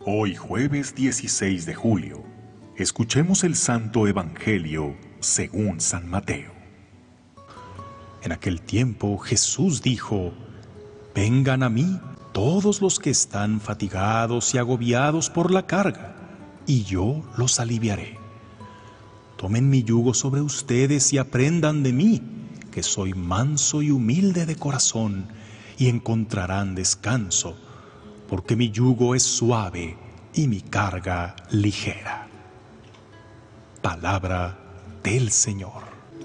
Hoy jueves 16 de julio, escuchemos el Santo Evangelio según San Mateo. En aquel tiempo Jesús dijo: «Vengan a mí todos los que están fatigados y agobiados por la carga, y yo los aliviaré. Tomen mi yugo sobre ustedes y aprendan de mí, que soy manso y humilde de corazón, y encontrarán descanso, porque mi yugo es suave y mi carga ligera». Palabra del Señor.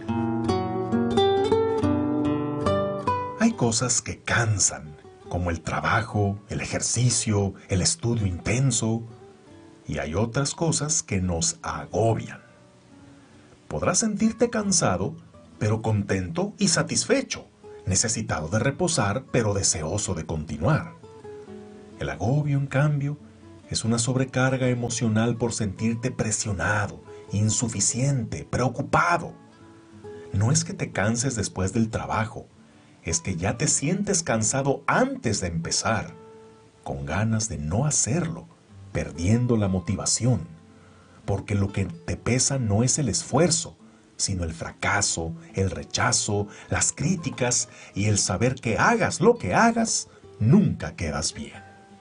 Hay cosas que cansan, como el trabajo, el ejercicio, el estudio intenso, y hay otras cosas que nos agobian. Podrás sentirte cansado, pero contento y satisfecho, necesitado de reposar, pero deseoso de continuar. El agobio, en cambio, es una sobrecarga emocional por sentirte presionado, insuficiente, preocupado. No es que te canses después del trabajo, es que ya te sientes cansado antes de empezar, con ganas de no hacerlo, perdiendo la motivación, porque lo que te pesa no es el esfuerzo, sino el fracaso, el rechazo, las críticas y el saber que hagas lo que hagas, nunca quedas bien.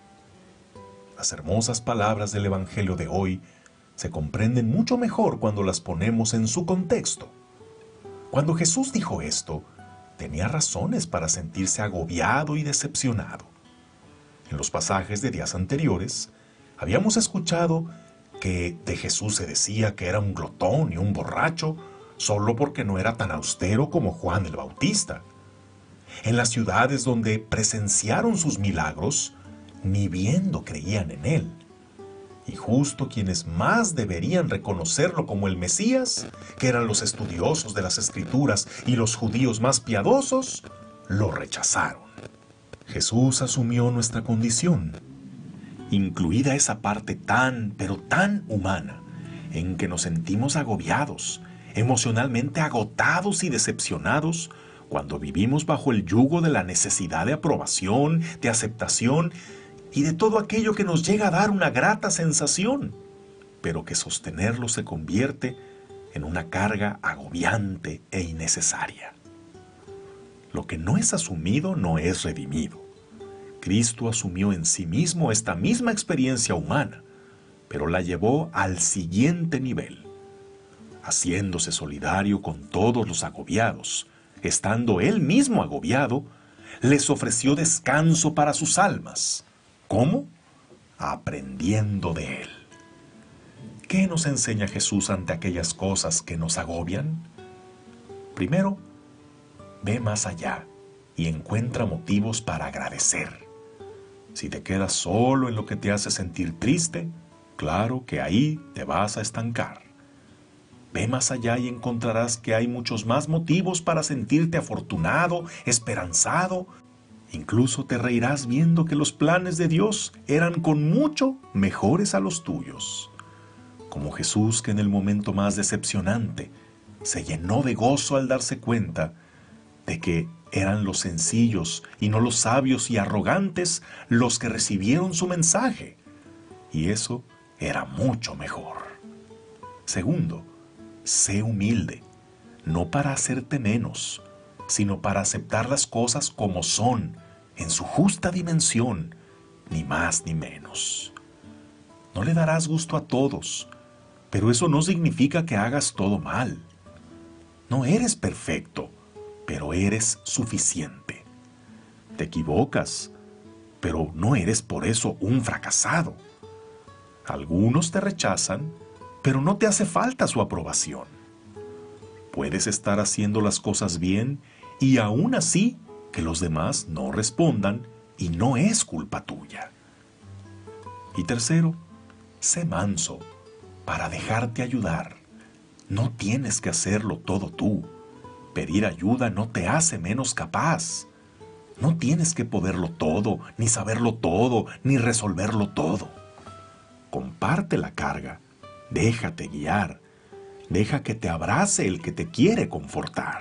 Las hermosas palabras del Evangelio de hoy se comprenden mucho mejor cuando las ponemos en su contexto. Cuando Jesús dijo esto, tenía razones para sentirse agobiado y decepcionado. En los pasajes de días anteriores, habíamos escuchado que de Jesús se decía que era un glotón y un borracho, solo porque no era tan austero como Juan el Bautista. En las ciudades donde presenciaron sus milagros, ni viendo creían en él. Y justo quienes más deberían reconocerlo como el Mesías, que eran los estudiosos de las Escrituras y los judíos más piadosos, lo rechazaron. Jesús asumió nuestra condición, incluida esa parte tan, pero tan humana, en que nos sentimos agobiados, emocionalmente agotados y decepcionados, cuando vivimos bajo el yugo de la necesidad de aprobación, de aceptación y de todo aquello que nos llega a dar una grata sensación, pero que sostenerlo se convierte en una carga agobiante e innecesaria. Lo que no es asumido no es redimido. Cristo asumió en sí mismo esta misma experiencia humana, pero la llevó al siguiente nivel, haciéndose solidario con todos los agobiados. Estando él mismo agobiado, les ofreció descanso para sus almas. ¿Cómo? Aprendiendo de él. ¿Qué nos enseña Jesús ante aquellas cosas que nos agobian? Primero, ve más allá y encuentra motivos para agradecer. Si te quedas solo en lo que te hace sentir triste, claro que ahí te vas a estancar. Ve más allá y encontrarás que hay muchos más motivos para sentirte afortunado, esperanzado. Incluso te reirás viendo que los planes de Dios eran con mucho mejores a los tuyos. Como Jesús, que en el momento más decepcionante se llenó de gozo al darse cuenta de que eran los sencillos y no los sabios y arrogantes los que recibieron su mensaje. Y eso era mucho mejor. Segundo, sé humilde, no para hacerte menos, sino para aceptar las cosas como son, en su justa dimensión, ni más ni menos. No le darás gusto a todos, pero eso no significa que hagas todo mal. No eres perfecto, pero eres suficiente. Te equivocas, pero no eres por eso un fracasado. Algunos te rechazan, pero no te hace falta su aprobación. Puedes estar haciendo las cosas bien y aún así que los demás no respondan y no es culpa tuya. Y tercero, sé manso para dejarte ayudar. No tienes que hacerlo todo tú. Pedir ayuda no te hace menos capaz. No tienes que poderlo todo, ni saberlo todo, ni resolverlo todo. Comparte la carga, déjate guiar, deja que te abrace el que te quiere confortar.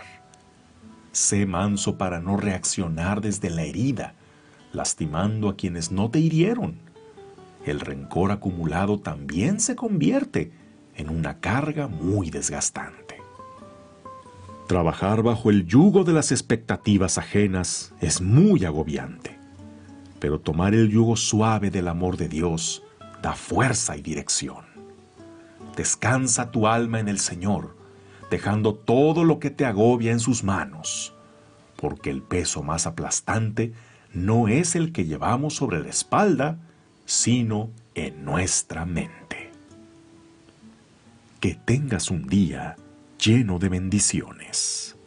Sé manso para no reaccionar desde la herida, lastimando a quienes no te hirieron. el rencor acumulado también se convierte en una carga muy desgastante. Trabajar bajo el yugo de las expectativas ajenas es muy agobiante, pero tomar el yugo suave del amor de Dios da fuerza y dirección. Descansa tu alma en el Señor, dejando todo lo que te agobia en sus manos, porque el peso más aplastante no es el que llevamos sobre la espalda, sino en nuestra mente. Que tengas un día lleno de bendiciones.